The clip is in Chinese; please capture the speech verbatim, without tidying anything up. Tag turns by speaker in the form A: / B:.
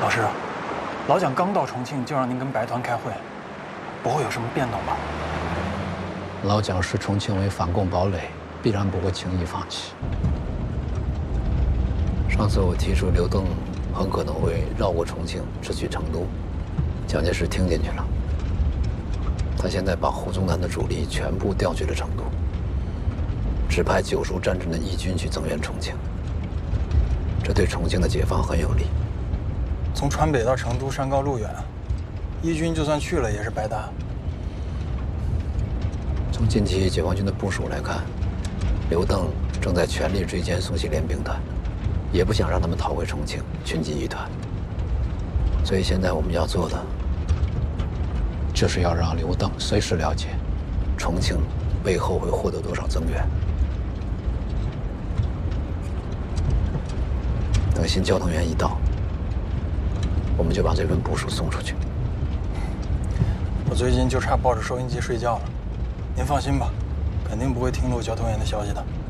A: 老师，老蒋刚到重庆就让您跟白团开会，不会有什么变动吧？
B: 老蒋视重庆为反共堡垒，必然不会轻易放弃。上次我提出刘邓很可能会绕过重庆直取成都，蒋介石听进去了。他现在把胡宗南的主力全部调去了成都，只派九叔战阵的义军去增援重庆，这对重庆的解放很有利。
A: 从川北到成都山高路远，义军就算去了也是白搭。
B: 从近期解放军的部署来看，刘邓正在全力追歼宋系联兵团，也不想让他们逃回重庆群击一团。所以现在我们要做的，就是要让刘邓随时了解重庆背后会获得多少增援。等新交通员一到，我们就把这份部署送出去。
A: 我最近就差抱着收音机睡觉了，您放心吧，肯定不会听漏交通员的消息的。